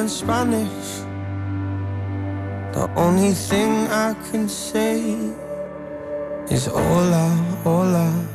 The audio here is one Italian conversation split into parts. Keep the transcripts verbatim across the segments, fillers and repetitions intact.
in Spanish. The only thing I can say is hola, hola.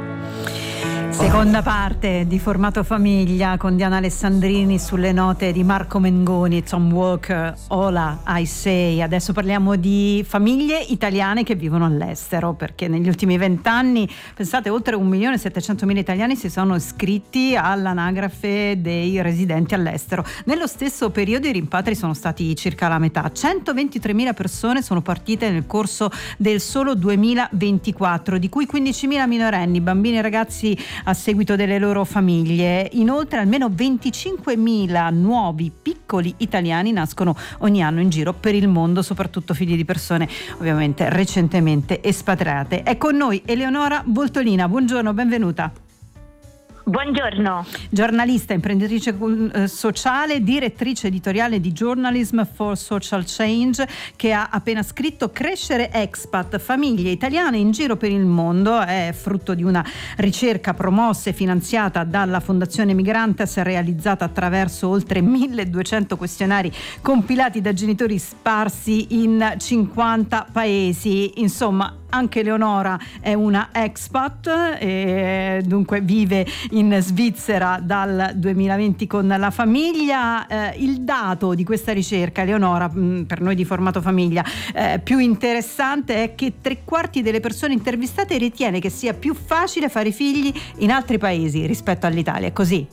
Seconda parte di Formato Famiglia con Diana Alessandrini sulle note di Marco Mengoni e Tom Walker. Hola, I say. Adesso parliamo di famiglie italiane che vivono all'estero, perché negli ultimi vent'anni, pensate, oltre un milione e settecentomila italiani si sono iscritti all'anagrafe dei residenti all'estero. Nello stesso periodo i rimpatri sono stati circa la metà. centoventitremila persone sono partite nel corso del solo duemilaventiquattro, di cui quindicimila minorenni, bambini e ragazzi a seguito delle loro famiglie. Inoltre almeno venticinquemila nuovi piccoli italiani nascono ogni anno in giro per il mondo, soprattutto figli di persone ovviamente recentemente espatriate. È con noi Eleonora Voltolina. Buongiorno, benvenuta. Buongiorno. Giornalista, imprenditrice eh, sociale, direttrice editoriale di Journalism for Social Change, che ha appena scritto Crescere expat, famiglie italiane in giro per il mondo. È frutto di una ricerca promossa e finanziata dalla Fondazione Migrantes, realizzata attraverso oltre milleduecento questionari compilati da genitori sparsi in cinquanta paesi. Insomma, anche Eleonora è una expat e dunque vive in Svizzera dal duemilaventi con la famiglia. Eh, il dato di questa ricerca, Eleonora, mh, per noi di Formato Famiglia, eh, più interessante è che tre quarti delle persone intervistate ritiene che sia più facile fare figli in altri paesi rispetto all'Italia. È così?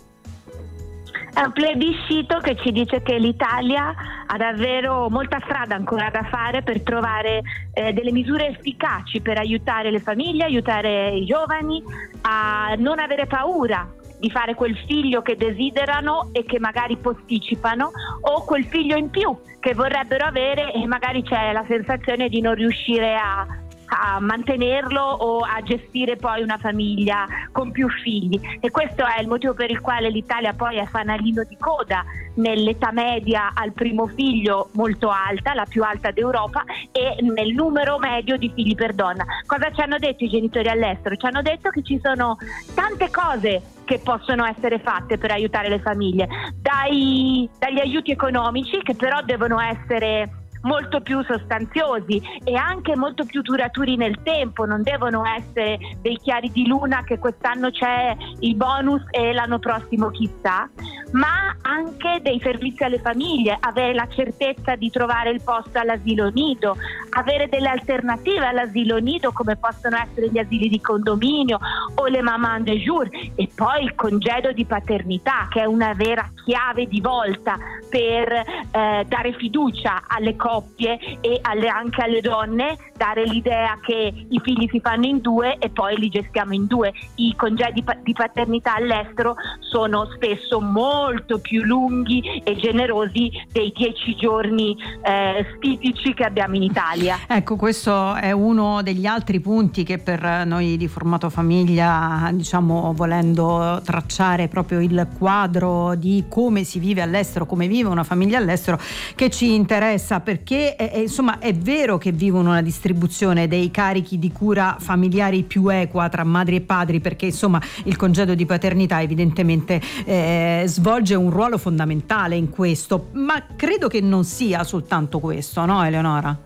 È un plebiscito che ci dice che l'Italia ha davvero molta strada ancora da fare per trovare eh, delle misure efficaci per aiutare le famiglie, aiutare i giovani a non avere paura di fare quel figlio che desiderano e che magari posticipano, o quel figlio in più che vorrebbero avere e magari c'è la sensazione di non riuscire a a mantenerlo o a gestire poi una famiglia con più figli. E questo è il motivo per il quale l'Italia poi è fanalino di coda nell'età media al primo figlio, molto alta, la più alta d'Europa, e nel numero medio di figli per donna. Cosa ci hanno detto i genitori all'estero? Ci hanno detto che ci sono tante cose che possono essere fatte per aiutare le famiglie, dai, dagli aiuti economici, che però devono essere molto più sostanziosi e anche molto più duraturi nel tempo, non devono essere dei chiari di luna che quest'anno c'è il bonus e l'anno prossimo chissà, ma anche dei servizi alle famiglie, avere la certezza di trovare il posto all'asilo nido, avere delle alternative all'asilo nido come possono essere gli asili di condominio o le maman de jour, e poi il congedo di paternità, che è una vera chiave di volta per eh, dare fiducia alle coppie e alle, anche alle donne, dare l'idea che i figli si fanno in due e poi li gestiamo in due. I congedi di paternità all'estero sono spesso molto più lunghi e generosi dei dieci giorni eh, tipici che abbiamo in Italia. Ecco, questo è uno degli altri punti che per noi di Formato Famiglia, diciamo, volendo tracciare proprio il quadro di come si vive all'estero, come vive una famiglia all'estero, che ci interessa, perché è, insomma è vero che vivono una distribuzione dei carichi di cura familiari più equa tra madri e padri, perché insomma il congedo di paternità evidentemente eh, svolge un ruolo fondamentale in questo, ma credo che non sia soltanto questo, no Eleonora?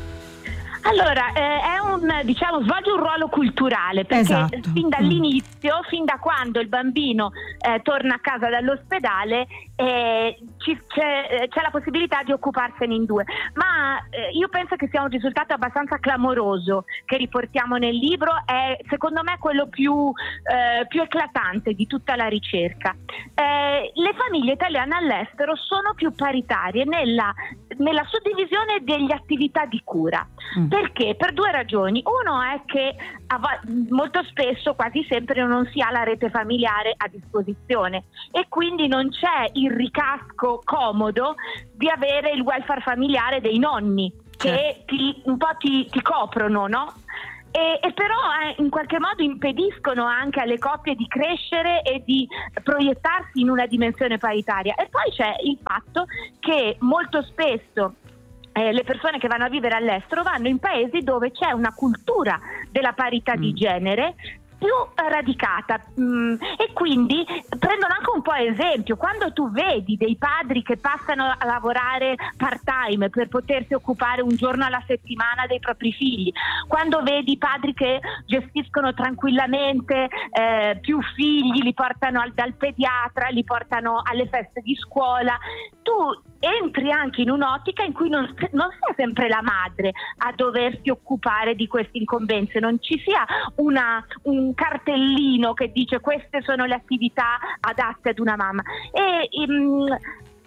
Allora, eh, è un, diciamo, svolge un ruolo culturale, perché esatto. fin dall'inizio, mm. fin da quando il bambino eh, torna a casa dall'ospedale, eh, ci, c'è, c'è la possibilità di occuparsene in due. Ma eh, io penso che sia un risultato abbastanza clamoroso che riportiamo nel libro, è secondo me quello più, eh, più eclatante di tutta la ricerca. Eh, le famiglie italiane all'estero sono più paritarie nella, nella suddivisione delle attività di cura. Mm. Perché? Per due ragioni. Uno è che molto spesso, quasi sempre, non si ha la rete familiare a disposizione e quindi non c'è il ricasco comodo di avere il welfare familiare dei nonni che ti, un po' ti, ti coprono, no? E, e però eh, in qualche modo impediscono anche alle coppie di crescere e di proiettarsi in una dimensione paritaria. E poi c'è il fatto che molto spesso Eh, le persone che vanno a vivere all'estero vanno in paesi dove c'è una cultura della parità mm. di genere più radicata, mm, e quindi prendono anche un po' esempio. Quando tu vedi dei padri che passano a lavorare part time per potersi occupare un giorno alla settimana dei propri figli, quando vedi padri che gestiscono tranquillamente eh, più figli, li portano al, dal pediatra, li portano alle feste di scuola, tu entri anche in un'ottica in cui non, non sia sempre la madre a doversi occupare di queste incombenze, non ci sia una, un cartellino che dice queste sono le attività adatte ad una mamma. E um,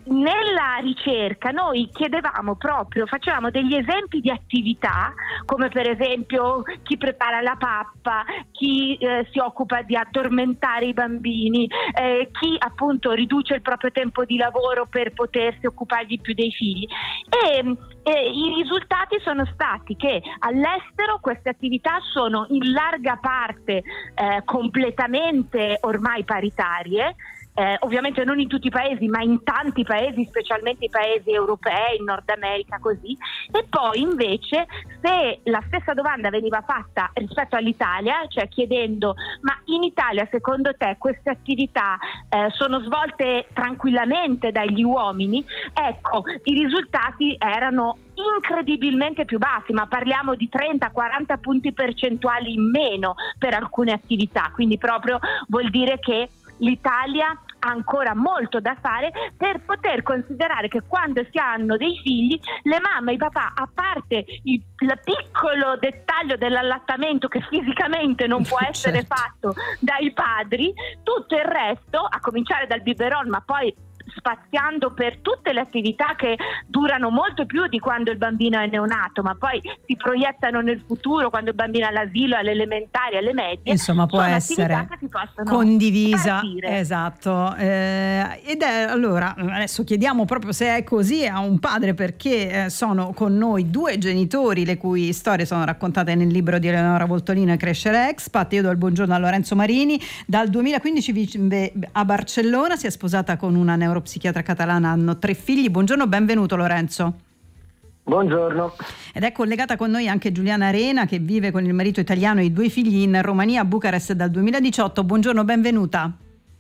nella ricerca noi chiedevamo proprio, facevamo degli esempi di attività, come per esempio chi prepara la pappa, chi eh, si occupa di addormentare i bambini, eh, chi appunto riduce il proprio tempo di lavoro per potersi occupargli più dei figli, e, e i risultati sono stati che all'estero queste attività sono in larga parte eh, completamente ormai paritarie. Eh, ovviamente non in tutti i paesi, ma in tanti paesi, specialmente i paesi europei, in Nord America, così. E poi invece, se la stessa domanda veniva fatta rispetto all'Italia, cioè chiedendo ma in Italia secondo te queste attività eh, sono svolte tranquillamente dagli uomini, ecco, i risultati erano incredibilmente più bassi, ma parliamo di trenta quaranta punti percentuali in meno per alcune attività, quindi proprio vuol dire che l'Italia ha ancora molto da fare per poter considerare che quando si hanno dei figli, le mamme e i papà, a parte il, il piccolo dettaglio dell'allattamento che fisicamente non può essere certo. fatto dai padri, tutto il resto, a cominciare dal biberon, ma poi spaziando per tutte le attività che durano molto più di quando il bambino è neonato, ma poi si proiettano nel futuro, quando il bambino è all'asilo, alle elementari, alle medie. Insomma, può essere condivisa, partire. Esatto. Eh, ed è allora, adesso chiediamo proprio se è così a un padre, perché eh, sono con noi due genitori le cui storie sono raccontate nel libro di Eleonora Voltolina, Crescere Expat. Io do il buongiorno a Lorenzo Marini. Dal duemilaquindici vive a Barcellona, si è sposata con una neuropsichiatra catalana, hanno tre figli. Buongiorno, benvenuto Lorenzo. Buongiorno. Ed è collegata con noi anche Giuliana Arena, che vive con il marito italiano e i due figli in Romania, a Bucarest dal duemiladiciotto. Buongiorno, benvenuta.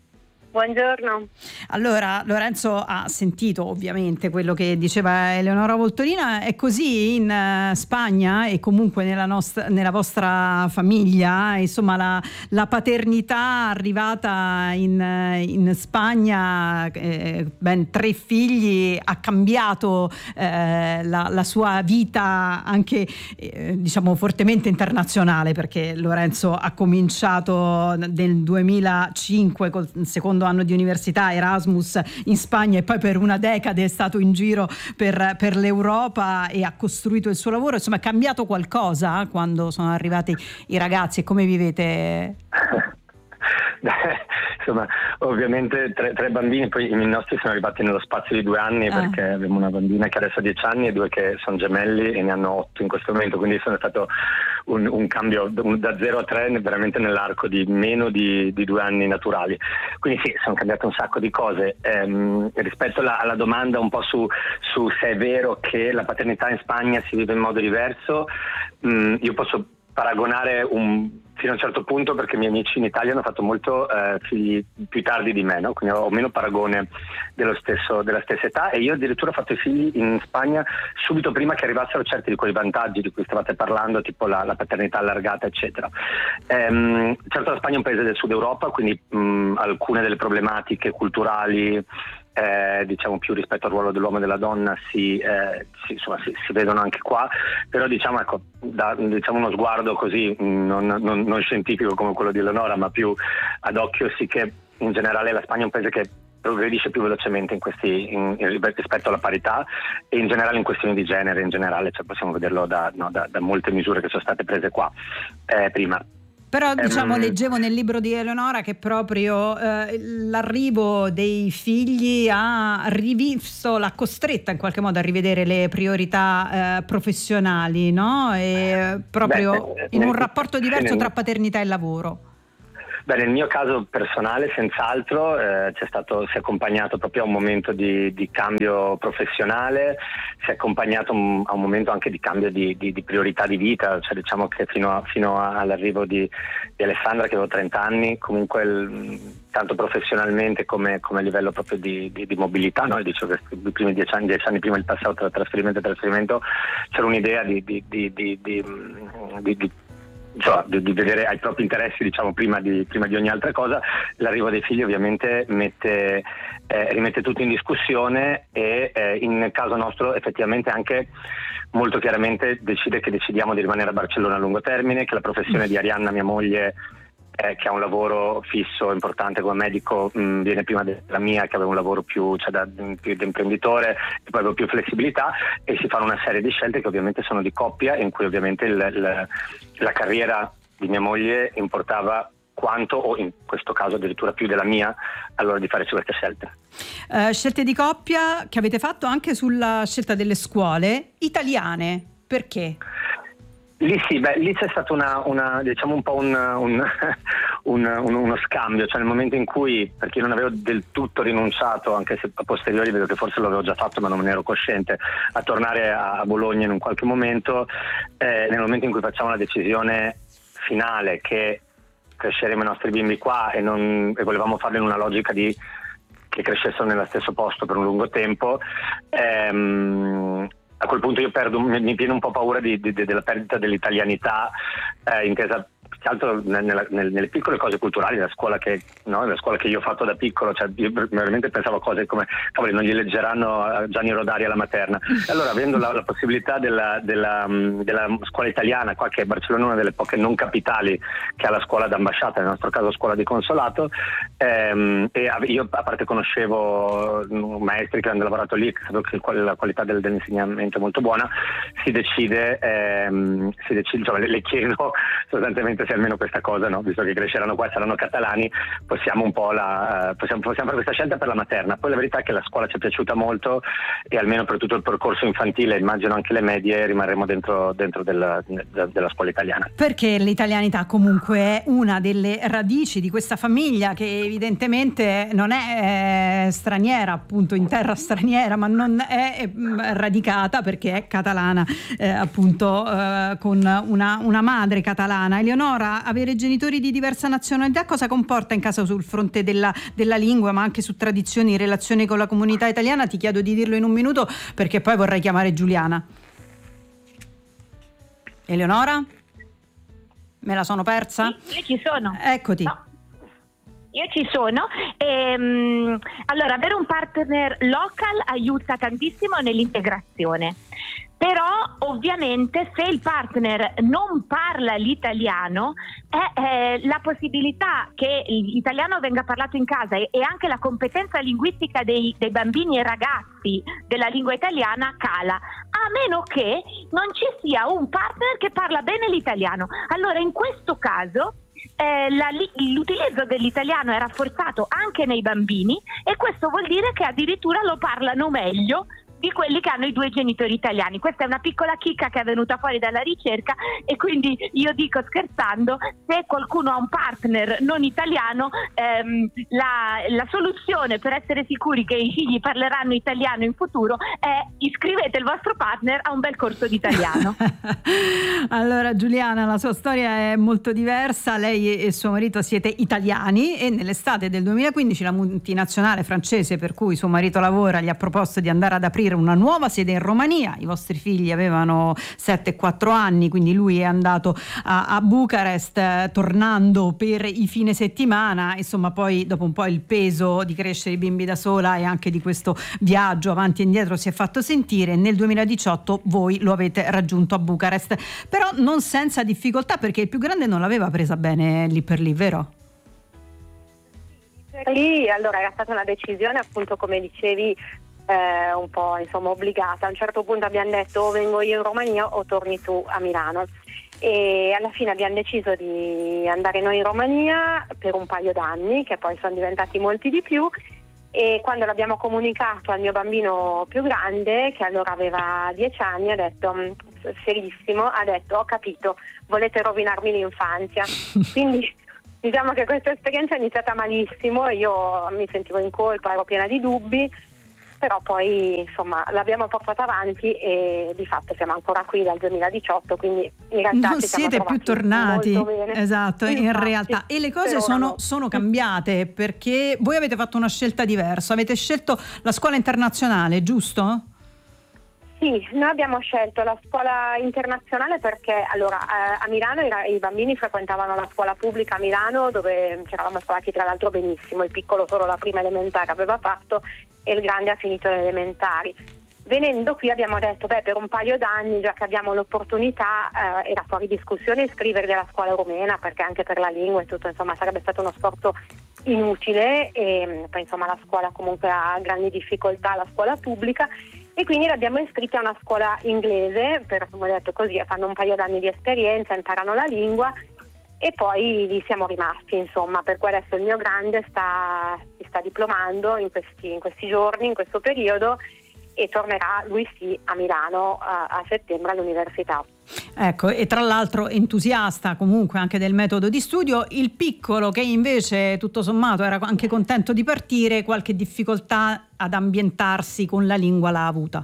Buongiorno. Allora, Lorenzo ha sentito ovviamente quello che diceva Eleonora Voltolina. È così in uh, Spagna e comunque nella, nostra, nella vostra famiglia? Insomma, la, la paternità arrivata in, in Spagna, eh, ben tre figli, ha cambiato eh, la, la sua vita anche eh, diciamo fortemente internazionale, perché Lorenzo ha cominciato nel duemilacinque col secondo anno di università, Erasmus in Spagna, e poi per una decade è stato in giro per, per l'Europa e ha costruito il suo lavoro. Insomma, è cambiato qualcosa quando sono arrivati i ragazzi, e come vivete? Beh, insomma, ovviamente tre, tre bambini, poi i nostri sono arrivati nello spazio di due anni, ah. perché abbiamo una bambina che adesso ha dieci anni e due che sono gemelli e ne hanno otto in questo momento, quindi sono stato un, un cambio da zero a tre veramente nell'arco di meno di, di due anni naturali. Quindi sì, sono cambiate un sacco di cose. Ehm, rispetto alla, alla domanda un po' su, su se è vero che la paternità in Spagna si vive in modo diverso, mh, io posso paragonare un, fino a un certo punto, perché i miei amici in Italia hanno fatto molto eh, figli più tardi di me, no? Quindi ho meno paragone dello stesso, della stessa età, e io addirittura ho fatto i figli in Spagna subito prima che arrivassero certi di quei vantaggi di cui stavate parlando, tipo la, la paternità allargata eccetera. Ehm, certo, la Spagna è un paese del sud Europa, quindi mh, alcune delle problematiche culturali Eh, diciamo più rispetto al ruolo dell'uomo e della donna si, eh, si, insomma, si, si vedono anche qua, però diciamo ecco da diciamo uno sguardo così non, non, non scientifico come quello di Eleonora, ma più ad occhio, sì che in generale la Spagna è un paese che progredisce più velocemente in questi in, in, rispetto alla parità, e in generale in questioni di genere in generale, cioè possiamo vederlo da, no, da, da molte misure che sono state prese qua eh, prima. Però diciamo um, leggevo nel libro di Eleonora che proprio eh, l'arrivo dei figli ha rivisto, l'ha costretta in qualche modo a rivedere le priorità eh, professionali, no? E proprio beh, in un rapporto diverso tra paternità e lavoro. Beh, nel mio caso personale senz'altro eh, c'è stato, si è accompagnato proprio a un momento di, di cambio professionale, si è accompagnato un, a un momento anche di cambio di, di, di priorità di vita, cioè diciamo che fino, a, fino all'arrivo di, di Alessandra, che avevo trenta anni, comunque il, tanto professionalmente come, come a livello proprio di, di, di mobilità, no? Dicevo che i primi dieci anni, dieci anni prima del passato tra trasferimento e trasferimento c'era un'idea di, di, di, di, di, di, di Cioè, di, di vedere ai propri interessi, diciamo, prima di, prima di ogni altra cosa. L'arrivo dei figli ovviamente mette, eh, rimette tutto in discussione e eh, in caso nostro effettivamente anche molto chiaramente decide che decidiamo di rimanere a Barcellona a lungo termine, che la professione di Arianna, mia moglie, eh, che ha un lavoro fisso importante come medico, mh, viene prima della mia, che aveva un lavoro più, cioè da, più da imprenditore, e poi avevo più flessibilità, e si fanno una serie di scelte che ovviamente sono di coppia, in cui ovviamente il, il, la carriera di mia moglie importava quanto, o in questo caso addirittura più della mia, allora di fare queste scelte. Uh, scelte di coppia che avete fatto anche sulla scelta delle scuole italiane, perché? Lì sì, beh, lì c'è stato una, una diciamo un po' un, un, un, un, uno scambio, cioè nel momento in cui, perché io non avevo del tutto rinunciato, anche se a posteriori vedo che forse l'avevo già fatto ma non me ne ero cosciente, a tornare a Bologna in un qualche momento, eh, nel momento in cui facciamo la decisione finale che cresceremo i nostri bimbi qua e, non, e volevamo farlo in una logica di che crescessero nello stesso posto per un lungo tempo, ehm, a quel punto io perdo, mi, mi viene un po' paura di, di, della perdita dell'italianità, eh, intesa più che altro nella, nelle, nelle piccole cose culturali della scuola che, no, la scuola che io ho fatto da piccolo, cioè io veramente pensavo a cose come cavoli, non gli leggeranno Gianni Rodari alla materna. E allora, avendo la, la possibilità della, della, della scuola italiana qua, che è Barcellona, una delle poche non capitali che ha la scuola d'ambasciata, nel nostro caso scuola di consolato, ehm, e io a parte conoscevo maestri che hanno lavorato lì, credo che la qualità del, dell'insegnamento è molto buona, si decide, ehm, si decide, insomma, le, le chiedo sostanzialmente se almeno questa cosa, no? Visto che cresceranno qua e saranno catalani, possiamo un po' la, possiamo, possiamo fare questa scelta per la materna. Poi la verità è che la scuola ci è piaciuta molto e almeno per tutto il percorso infantile, immagino anche le medie, rimarremo dentro, dentro della, della scuola italiana. Perché l'italianità comunque è una delle radici di questa famiglia, che evidentemente non è eh, straniera, appunto in terra straniera, ma non è, è radicata perché è catalana, eh, appunto eh, con una, una madre catalana. Eleonora, avere genitori di diversa nazionalità cosa comporta in casa sul fronte della, della lingua, ma anche su tradizioni, relazioni con la comunità italiana? Ti chiedo di dirlo in un minuto perché poi vorrei chiamare Giuliana. Eleonora? Me la sono persa? Io ci sono. Eccoti. No. Io ci sono. Ehm, allora, avere un partner local aiuta tantissimo nell'integrazione. Però ovviamente se il partner non parla l'italiano, è eh, la possibilità che l'italiano venga parlato in casa e, e anche la competenza linguistica dei, dei bambini e ragazzi della lingua italiana cala, a meno che non ci sia un partner che parla bene l'italiano. Allora in questo caso Eh, la, l'utilizzo dell'italiano è rafforzato anche nei bambini, e questo vuol dire che addirittura lo parlano meglio di quelli che hanno i due genitori italiani. Questa è una piccola chicca che è venuta fuori dalla ricerca, e quindi io dico scherzando, se qualcuno ha un partner non italiano, ehm, la, la soluzione per essere sicuri che i figli parleranno italiano in futuro è: iscrivete il vostro partner a un bel corso di italiano. Allora Giuliana, la sua storia è molto diversa. Lei e suo marito siete italiani e nell'estate del duemilaquindici la multinazionale francese per cui suo marito lavora gli ha proposto di andare ad aprire una nuova sede in Romania. I vostri figli avevano sette e quattro anni, quindi lui è andato a, a Bucarest, eh, tornando per i fine settimana. Insomma, poi dopo un po' il peso di crescere i bimbi da sola e anche di questo viaggio avanti e indietro si è fatto sentire. Nel duemiladiciotto voi lo avete raggiunto a Bucarest, però non senza difficoltà, perché il più grande non l'aveva presa bene lì per lì, vero? Lì allora era stata una decisione, appunto come dicevi, Eh, un po' insomma obbligata. A un certo punto abbiamo detto: o vengo io in Romania o torni tu a Milano, e alla fine abbiamo deciso di andare noi in Romania per un paio d'anni, che poi sono diventati molti di più. E quando l'abbiamo comunicato al mio bambino più grande, che allora aveva dieci anni, ha detto, serissimo, ha detto: ho capito, volete rovinarmi l'infanzia. Quindi diciamo che questa esperienza è iniziata malissimo, io mi sentivo in colpa, ero piena di dubbi, però poi insomma l'abbiamo portata avanti e di fatto siamo ancora qui dal duemiladiciotto, quindi in realtà non ci siamo siete più tornati, molto bene. esatto, Infatti, in realtà, e le cose sono, no. sono cambiate perché voi avete fatto una scelta diversa, avete scelto la scuola internazionale, giusto? Sì, noi abbiamo scelto la scuola internazionale perché allora eh, a Milano i, i bambini frequentavano la scuola pubblica a Milano, dove ci eravamo trovati tra l'altro benissimo, il piccolo solo la prima elementare aveva fatto e il grande ha finito le elementari. Venendo qui abbiamo detto, beh, per un paio d'anni, già che abbiamo l'opportunità, eh, era fuori discussione iscriverli alla scuola rumena, perché anche per la lingua e tutto, insomma, sarebbe stato uno sforzo inutile, e poi insomma la scuola comunque ha grandi difficoltà, la scuola pubblica, e quindi l'abbiamo iscritta a una scuola inglese, per, come ho detto così, fanno un paio d'anni di esperienza, imparano la lingua, e poi lì siamo rimasti, insomma, per cui adesso il mio grande sta, si sta diplomando in questi, in questi giorni, in questo periodo, e tornerà lui sì a Milano a, a settembre all'università. Ecco, e tra l'altro entusiasta comunque anche del metodo di studio. Il piccolo, che invece tutto sommato era anche contento di partire, qualche difficoltà ad ambientarsi con la lingua l'ha avuta?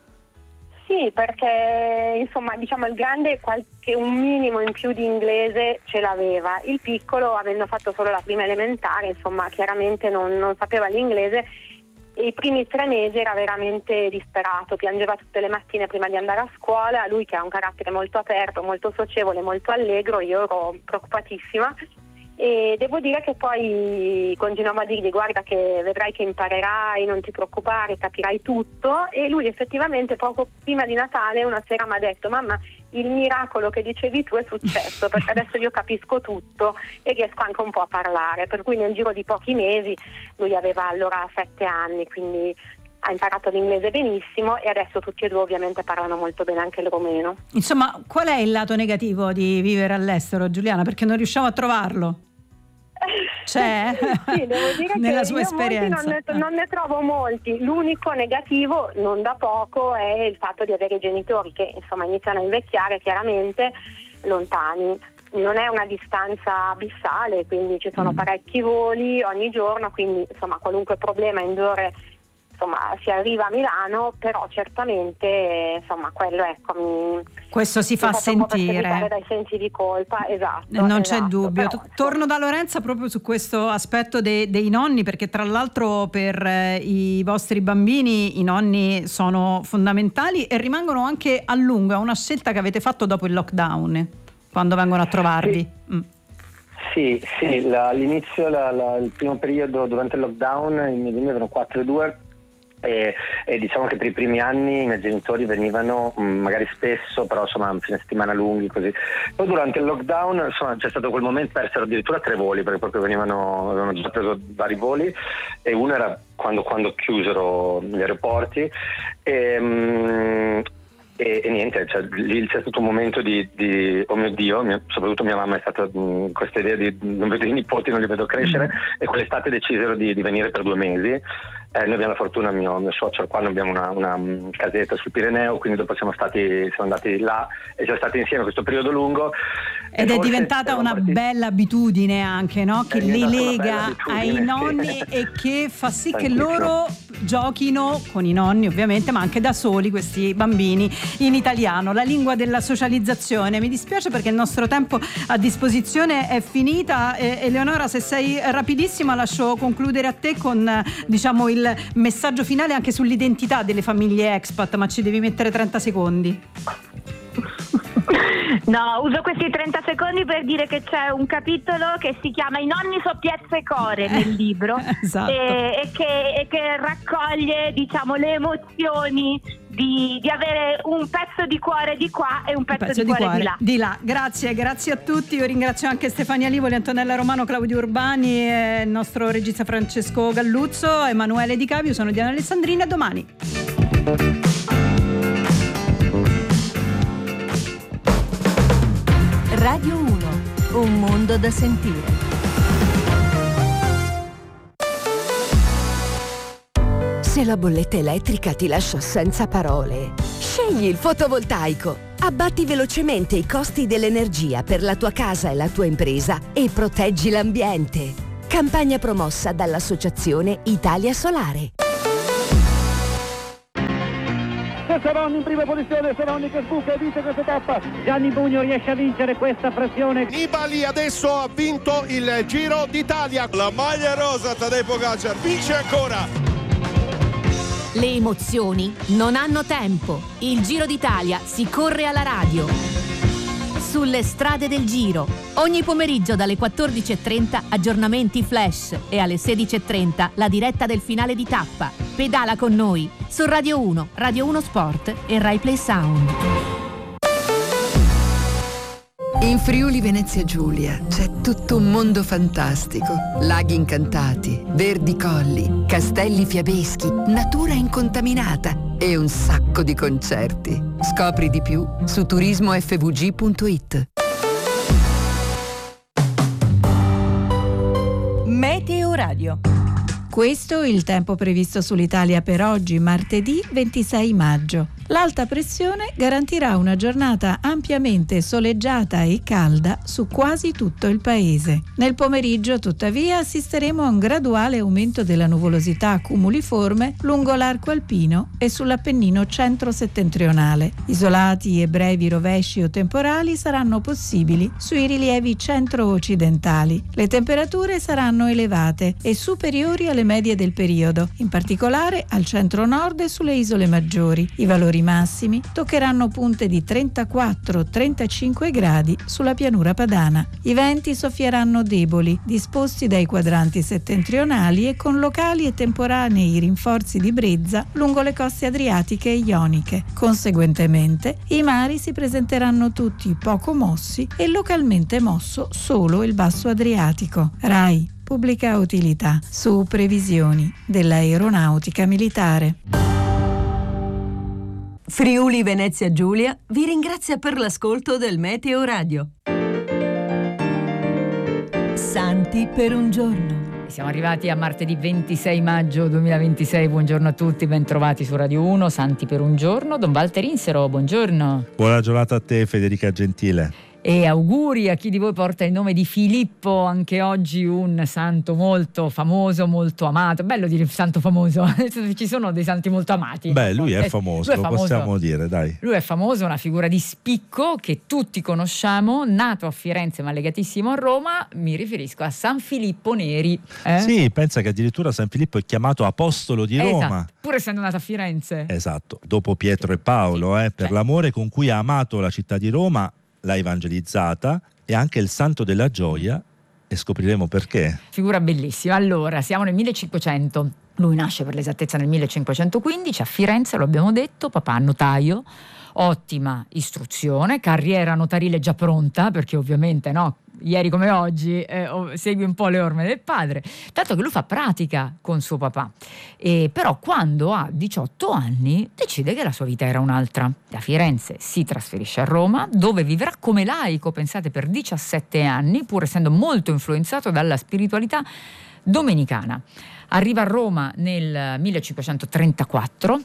Sì, perché insomma diciamo il grande qualche un minimo in più di inglese ce l'aveva, il piccolo, avendo fatto solo la prima elementare, insomma chiaramente non, non sapeva l'inglese. E i primi tre mesi era veramente disperato, piangeva tutte le mattine prima di andare a scuola, lui che ha un carattere molto aperto, molto socievole, molto allegro, io ero preoccupatissima, e devo dire che poi continuavo a dirgli guarda che vedrai che imparerai, non ti preoccupare, capirai tutto, e lui effettivamente poco prima di Natale una sera mi ha detto mamma, il miracolo che dicevi tu è successo, perché adesso io capisco tutto e riesco anche un po' a parlare, per cui nel giro di pochi mesi, lui aveva allora sette anni, quindi ha imparato l'inglese benissimo, e adesso tutti e due ovviamente parlano molto bene anche il romeno. Insomma, qual è il lato negativo di vivere all'estero, Giuliana? Perché non riusciamo a trovarlo? C'è? Sì, devo dire nella che sua io esperienza non ne, non ne trovo molti. L'unico negativo, non da poco, è il fatto di avere i genitori che insomma iniziano a invecchiare, chiaramente lontani. Non è una distanza abissale, quindi ci sono parecchi voli ogni giorno, quindi insomma qualunque problema indore insomma si arriva a Milano, però certamente insomma quello ecco mi, questo si fa sentire dai sensi di colpa, esatto, non esatto, c'è dubbio. però, Torno da Lorenza proprio su questo aspetto de, dei nonni, perché tra l'altro per eh, i vostri bambini i nonni sono fondamentali e rimangono anche a lungo. È una scelta che avete fatto dopo il lockdown, quando vengono a trovarvi. Sì. Mm. Sì, sì, la, all'inizio, la, la, il primo periodo durante il lockdown i miei bimbi avevano quattro e due, e, e diciamo che per i primi anni i miei genitori venivano mh, magari spesso, però insomma fine settimana lunghi così. Poi durante il lockdown insomma c'è stato quel momento, persero addirittura tre voli, perché proprio venivano, avevano già preso vari voli, e uno era quando, quando chiusero gli aeroporti, e, mh, E, e niente, cioè, lì c'è stato un momento di, di oh mio Dio, mio, soprattutto mia mamma è stata mh, questa idea di non vedo i nipoti, non li vedo crescere, mm. e quell'estate decisero di, di venire per due mesi. Eh, noi abbiamo la fortuna, mio, mio suocero qua, noi abbiamo una, una um, casetta sul Pireneo, quindi dopo siamo stati siamo andati là e siamo stati insieme questo periodo lungo. Ed è diventata una partiti... bella abitudine anche, no? Che li lega ai nonni sì. E che fa sì che loro giochino con i nonni ovviamente, ma anche da soli, questi bambini, in italiano, la lingua della socializzazione. Mi dispiace perché il nostro tempo a disposizione è finita. eh, Eleonora, se sei rapidissima lascio concludere a te con diciamo il messaggio finale anche sull'identità delle famiglie expat, ma ci devi mettere trenta secondi. No, uso questi trenta secondi per dire che c'è un capitolo che si chiama I nonni so piezza e core nel libro, esatto. e, e, che, e che raccoglie diciamo le emozioni di, di avere un pezzo di cuore di qua e un pezzo, un pezzo di, di cuore, cuore di là. Di là. Grazie, grazie a tutti. Io ringrazio anche Stefania Livoli, Antonella Romano, Claudio Urbani, e il nostro regista Francesco Galluzzo, Emanuele Di Cavio. Sono Diana Alessandrina. A domani. Radio uno, un mondo da sentire. Se la bolletta elettrica ti lascia senza parole, scegli il fotovoltaico. Abbatti velocemente i costi dell'energia per la tua casa e la tua impresa e proteggi l'ambiente. Campagna promossa dall'Associazione Italia Solare. Seronni in prima posizione, Seronni che sbuca e vince questa tappa. Gianni Bugno riesce a vincere questa pressione. Nibali adesso ha vinto il Giro d'Italia. La maglia rosa, Tadej Pogačar vince ancora. Le emozioni non hanno tempo. Il Giro d'Italia si corre alla radio. Sulle strade del Giro. Ogni pomeriggio dalle quattordici e trenta aggiornamenti flash e alle sedici e trenta la diretta del finale di tappa. Pedala con noi su Radio uno, Radio uno Sport e Rai Play Sound. In Friuli Venezia Giulia c'è tutto un mondo fantastico. Laghi incantati, verdi colli, castelli fiabeschi, natura incontaminata e un sacco di concerti. Scopri di più su turismo effe vu gi punto it. Meteo Radio. Questo è il tempo previsto sull'Italia per oggi, martedì ventisei maggio. L'alta pressione garantirà una giornata ampiamente soleggiata e calda su quasi tutto il paese. Nel pomeriggio, tuttavia, assisteremo a un graduale aumento della nuvolosità cumuliforme lungo l'arco alpino e sull'Appennino centro-settentrionale. Isolati e brevi rovesci o temporali saranno possibili sui rilievi centro-occidentali. Le temperature saranno elevate e superiori alle medie del periodo, in particolare al centro-nord e sulle isole maggiori. I valori massimi toccheranno punte di trentaquattro trentacinque gradi sulla pianura padana. I venti soffieranno deboli, disposti dai quadranti settentrionali e con locali e temporanei rinforzi di brezza lungo le coste adriatiche e ioniche. Conseguentemente, i mari si presenteranno tutti poco mossi e localmente mosso solo il basso Adriatico. Rai, pubblica utilità, su previsioni dell'aeronautica militare. Friuli Venezia Giulia vi ringrazia per l'ascolto del Meteo Radio. Santi per un giorno. Siamo arrivati a martedì ventisei maggio duemilaventisei, buongiorno a tutti, ben trovati su Radio uno, Santi per un giorno. Don Walter Insero, buongiorno. Buona giornata a te, Federica Gentile. E auguri a chi di voi porta il nome di Filippo, anche oggi un santo molto famoso, molto amato. Bello dire santo famoso, ci sono dei santi molto amati. Beh, lui è famoso, lui è lo famoso. possiamo dire, dai. Lui è famoso, una figura di spicco che tutti conosciamo, nato a Firenze ma legatissimo a Roma. Mi riferisco a San Filippo Neri. Eh? Sì, pensa che addirittura San Filippo è chiamato apostolo di Roma. Esatto, pur essendo nato a Firenze. Esatto, dopo Pietro e Paolo, sì, eh, per cioè. l'amore con cui ha amato la città di Roma, l'ha evangelizzata, e anche il santo della gioia, e scopriremo perché. Figura bellissima. Allora, siamo nel millecinquecento, lui nasce per l'esattezza nel millecinquecentoquindici a Firenze, lo abbiamo detto, papà notaio, ottima istruzione, carriera notarile già pronta, perché ovviamente no, ieri come oggi eh, segui un po' le orme del padre, tanto che lui fa pratica con suo papà, e però quando ha diciotto anni decide che la sua vita era un'altra. Da Firenze si trasferisce a Roma, dove vivrà come laico, pensate, per diciassette anni, pur essendo molto influenzato dalla spiritualità domenicana. Arriva a Roma nel millecinquecentotrentaquattro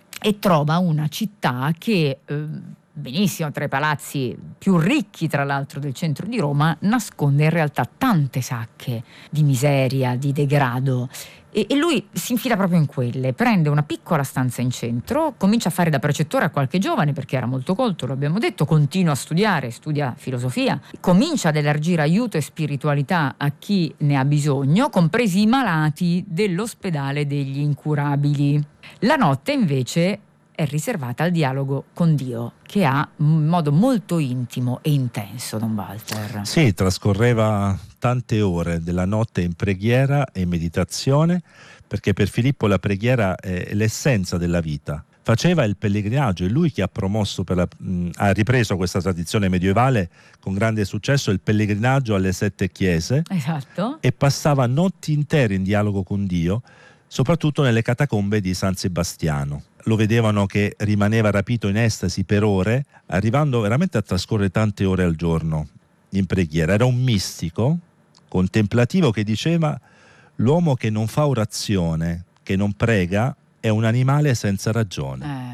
e trova una città che eh, benissimo, tra i palazzi più ricchi tra l'altro del centro di Roma, nasconde in realtà tante sacche di miseria, di degrado, e, e lui si infila proprio in quelle, prende una piccola stanza in centro, comincia a fare da precettore a qualche giovane perché era molto colto, lo abbiamo detto, continua a studiare, studia filosofia, comincia ad elargire aiuto e spiritualità a chi ne ha bisogno, compresi i malati dell'ospedale degli incurabili. La notte invece è riservata al dialogo con Dio, che ha un modo molto intimo e intenso, Don Walter. Sì, trascorreva tante ore della notte in preghiera e meditazione, perché per Filippo la preghiera è l'essenza della vita. Faceva il pellegrinaggio, è lui che ha promosso, per la, mh, ha ripreso questa tradizione medievale con grande successo, il pellegrinaggio alle sette chiese. Esatto. E passava notti intere in dialogo con Dio, soprattutto nelle catacombe di San Sebastiano. Lo vedevano che rimaneva rapito in estasi per ore, arrivando veramente a trascorrere tante ore al giorno in preghiera. Era un mistico contemplativo che diceva: l'uomo che non fa orazione, che non prega, è un animale senza ragione. Eh.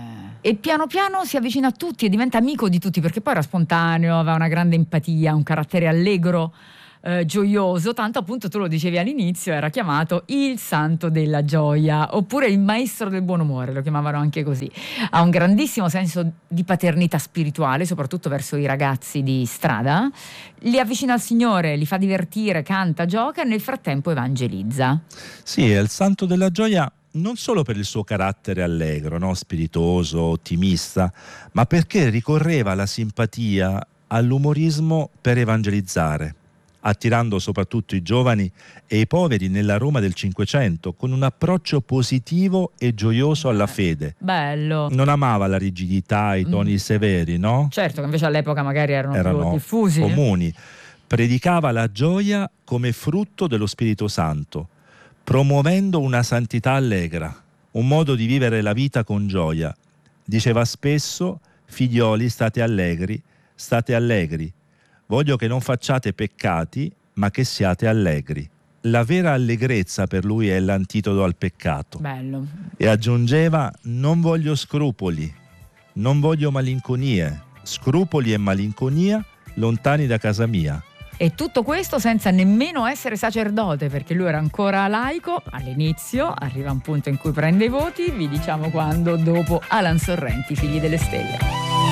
e piano piano si avvicina a tutti e diventa amico di tutti, perché poi era spontaneo, aveva una grande empatia, un carattere allegro, eh, gioioso, tanto appunto tu lo dicevi all'inizio, era chiamato il santo della gioia, oppure il maestro del buon umore, lo chiamavano anche così. Ha un grandissimo senso di paternità spirituale, soprattutto verso i ragazzi di strada, li avvicina al Signore, li fa divertire, canta, gioca e nel frattempo evangelizza. Sì, è il santo della gioia non solo per il suo carattere allegro, no? Spiritoso, ottimista, ma perché ricorreva alla simpatia, all'umorismo per evangelizzare, attirando soprattutto i giovani e i poveri nella Roma del Cinquecento con un approccio positivo e gioioso alla fede. Bello. Non amava la rigidità, i toni mm. severi, no? Certo, che invece all'epoca magari erano, erano più diffusi. Comuni. Predicava la gioia come frutto dello Spirito Santo, promuovendo una santità allegra, un modo di vivere la vita con gioia. Diceva spesso: figlioli, state allegri, state allegri. Voglio che non facciate peccati, ma che siate allegri. La vera allegrezza per lui è l'antidoto al peccato. Bello. E aggiungeva: non voglio scrupoli, non voglio malinconie, scrupoli e malinconia lontani da casa mia. E tutto questo senza nemmeno essere sacerdote, perché lui era ancora laico all'inizio. Arriva un punto in cui prende i voti, vi diciamo quando, dopo Alan Sorrenti, Figli delle Stelle.